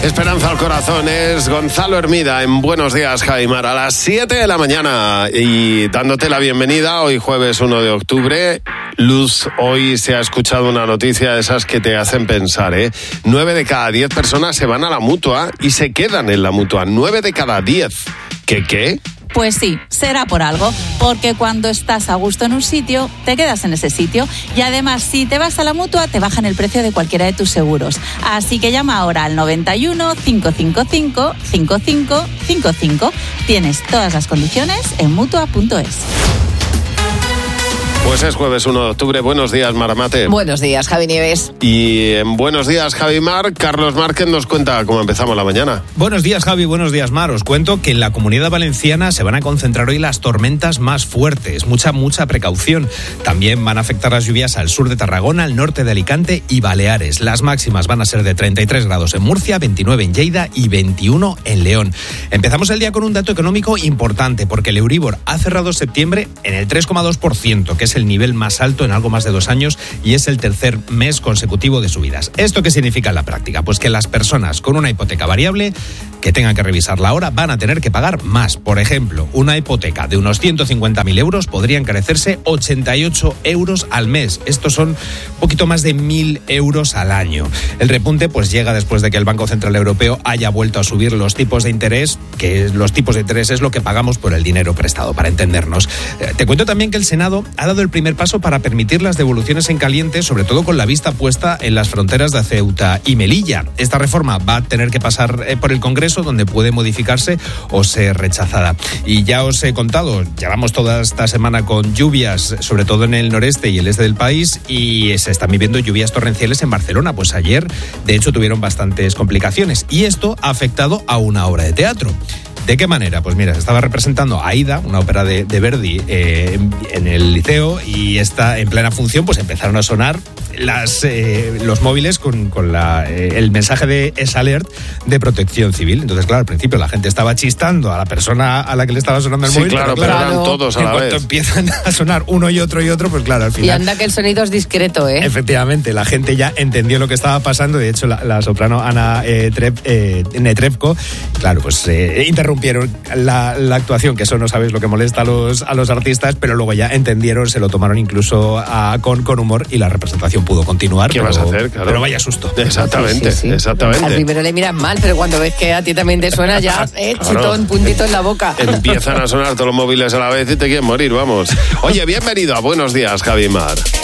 Esperanza al corazón es Gonzalo Hermida en Buenos Días, Javimar, a las 7 de la mañana y dándote la bienvenida hoy jueves 1 de octubre. Luz, hoy se ha escuchado una noticia de esas que te hacen pensar, 9 de cada 10 personas se van a la Mutua y se quedan en la Mutua. 9 de cada 10. ¿Qué? Pues sí, será por algo, porque cuando estás a gusto en un sitio, te quedas en ese sitio. Y además, si te vas a la Mutua, te bajan el precio de cualquiera de tus seguros. Así que llama ahora al 91 555 5555. Tienes todas las condiciones en Mutua.es. Pues es jueves 1 de octubre. Buenos días, Maramate. Buenos días, Javi Nieves. Y en Buenos Días, Javimar, Carlos Márquez nos cuenta cómo empezamos la mañana. Buenos días, Javi. Buenos días, Mar. Os cuento que en la Comunidad Valenciana se van a concentrar hoy las tormentas más fuertes. Mucha precaución. También van a afectar las lluvias al sur de Tarragona, al norte de Alicante y Baleares. Las máximas van a ser de 33 grados en Murcia, 29 en Lleida y 21 en León. Empezamos el día con un dato económico importante, porque el Euribor ha cerrado septiembre en el 3,2%, que es el nivel más alto en algo más de 2 años y es el tercer mes consecutivo de subidas. ¿Esto qué significa en la práctica? Pues que las personas con una hipoteca variable que tengan que revisarla ahora van a tener que pagar más. Por ejemplo, una hipoteca de unos 150.000 euros podría encarecerse 88 euros al mes. Estos son un poquito más de 1.000 euros al año. El repunte pues llega después de que el Banco Central Europeo haya vuelto a subir los tipos de interés, que los tipos de interés es lo que pagamos por el dinero prestado, para entendernos. Te cuento también que el Senado ha dado el primer paso para permitir las devoluciones en caliente, sobre todo con la vista puesta en las fronteras de Ceuta y Melilla. Esta reforma va a tener que pasar por el Congreso, donde puede modificarse o ser rechazada. Y ya os he contado, llevamos toda esta semana con lluvias, sobre todo en el noreste y el este del país, y se están viviendo lluvias torrenciales en Barcelona. Pues ayer, de hecho, tuvieron bastantes complicaciones, y esto ha afectado a una obra de teatro. ¿De qué manera? Pues mira, se estaba representando Aida, una ópera de Verdi, en el Liceo, y está en plena función, pues empezaron a sonar los móviles con el mensaje de S-Alert de Protección Civil. Entonces, claro, al principio la gente estaba chistando a la persona a la que le estaba sonando el móvil. Sí, claro, pero eran todos a la vez. En cuanto empiezan a sonar uno y otro, pues claro, al final... Y anda que el sonido es discreto, ¿eh? Efectivamente, la gente ya entendió lo que estaba pasando. De hecho, la soprano Ana Netrebko, claro, pues interrumpió la actuación, que eso no sabéis lo que molesta a los artistas, pero luego ya entendieron, se lo tomaron incluso con humor y la representación pudo continuar. ¿Qué vas a hacer? Claro. Pero vaya susto. Exactamente, sí. Exactamente. Al primero le miras mal, pero cuando ves que a ti también te suena ya, chutón, puntito en la boca. Empiezan a sonar todos los móviles a la vez y te quieren morir, vamos. Oye, bienvenido a Buenos Días, Javimar.